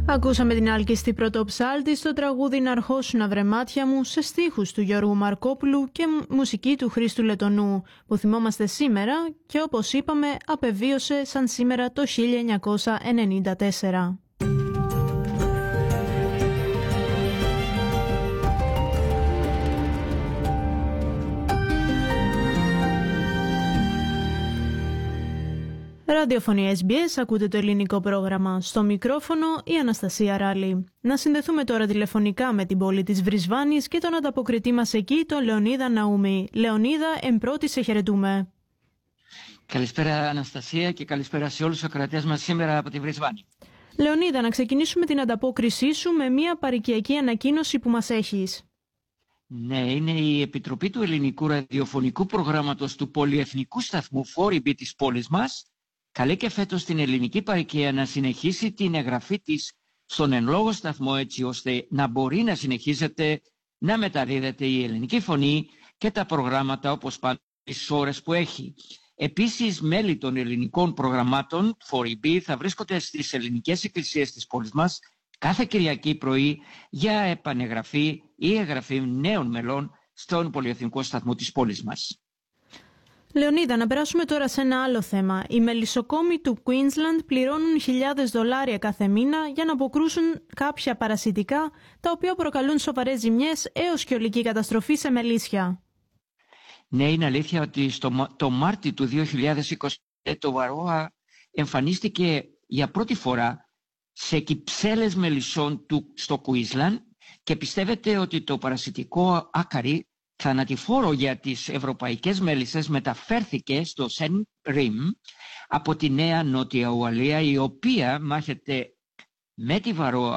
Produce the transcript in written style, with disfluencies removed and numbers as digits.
Ακούσαμε την άλκηστη πρωτοψάλτη στο τραγούδι «Να αρχώσουν βρε μάτια μου» σε στίχους του Γιώργου Μαρκόπουλου και μουσική του Χρήστου Λετονού, που θυμόμαστε σήμερα και όπως είπαμε απεβίωσε σαν σήμερα το 1994. Ραδιοφωνία SBS, ακούτε το ελληνικό πρόγραμμα. Στο μικρόφωνο η Αναστασία Ράλη. Να συνδεθούμε τώρα τηλεφωνικά με την πόλη της Βρισβάνης και τον ανταποκριτή μας εκεί, τον Λεωνίδα Ναούμι. Λεωνίδα, εμπρώτη σε χαιρετούμε. Καλησπέρα Αναστασία και καλησπέρα σε όλους τους ακροατές μας σήμερα από τη Βρισβάνη. Λεωνίδα, να ξεκινήσουμε την ανταπόκρισή σου με μια παροικιακή ανακοίνωση που μας έχεις. Ναι, είναι η Επιτροπή του Ελληνικού Ραδιοφωνικού Προγράμματος του Πολυεθνικού Σταθμού 4EB της πόλης μας. Καλεί και φέτος την ελληνική παροικία να συνεχίσει την εγγραφή της στον εν λόγω σταθμό, έτσι ώστε να μπορεί να συνεχίζεται να μεταδίδεται η ελληνική φωνή και τα προγράμματα όπως πάντα τις ώρες που έχει. Επίσης, μέλη των ελληνικών προγραμμάτων 4EB θα βρίσκονται στις ελληνικές εκκλησίες της πόλης μας κάθε Κυριακή πρωί για επανεγγραφή ή εγγραφή νέων μελών στον πολυεθνικό σταθμό της πόλης μας. Λεωνίδα, να περάσουμε τώρα σε ένα άλλο θέμα. Οι μελισσοκόμοι του Queensland πληρώνουν $1,000 κάθε μήνα για να αποκρούσουν κάποια παρασιτικά, τα οποία προκαλούν σοβαρές ζημιές έως και ολική καταστροφή σε μελίσια. Ναι, είναι αλήθεια ότι το Μάρτιο του 2020 το Βαρόα εμφανίστηκε για πρώτη φορά σε κυψέλες μελισσών στο Queensland και πιστεύετε ότι το παρασιτικό άκαρι θανατηφόρο για τις ευρωπαϊκές μέλισσες μεταφέρθηκε στο Σεν Ριμ από τη Νέα Νότια Ουαλία, η οποία μάχεται με τη Βαρόα